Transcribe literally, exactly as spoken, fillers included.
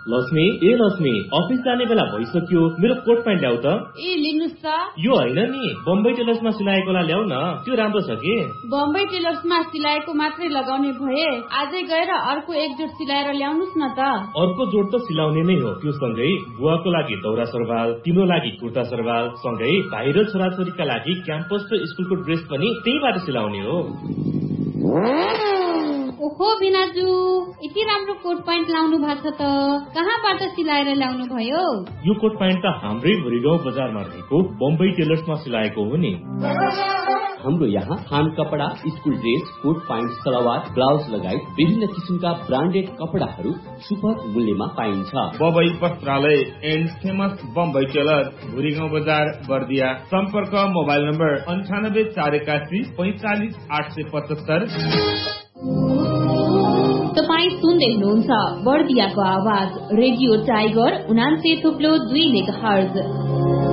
लक्ष्मी ए Lakshmi office जाने बेला भइसक्यो मेरो कोट प्यान्ट ल्याउ त ए लिनुस् त यो हैन नि बम्बई टेलर्समा सिलाएकोला ल्याउ न त्यो राम्रो छ के बम्बई टेलर्समा सिलाएको मात्रै लगाउने भए आजै गएर अर्को एक जोड सिलाएर ल्याउनुस् न त अर्को जोड त सिलाउने नै हो त्यो सँगै बुवाको लागि दौरा सरबाल तिम्रो लागि कुर्ता सरबाल सँगै भाइ र छोराछोरीका लागि क्याम्पस र स्कुलको ड्रेस पनि त्यहीबाट सिलाउने हो ओहो बिनाजु यति राम्रो कोट प्यान्ट लाउनु भएको छ त कहाँबाट सिलाएर ल्याउनु भयो यो कोट प्यान्ट त हाम्रै भुरीगाउँ बजारमा रहेको बम्बई टेलर्समा सिलाएको हो नि हाम्रो यहाँ थान कपडा school dress coat pant salwar blouse लगायत विभिन्न किसिमका ब्रान्डेड कपडाहरू सुपथ मूल्यमा पाइन्छ बम्बई वस्त्रालय and famous Bombay tailor Bhurigaun बजार बर्दिया सम्पर्क मोबाइल नम्बर अन्ठानब्बे चार एकासी पैंतालिस आठ सय पचहत्तर। तपाईँ सुन्दै हुनुहुन्छ बर्दियाको आवाज रेडियो टाइगर उनान्से थुप्लो दुई मेगाहर्ज।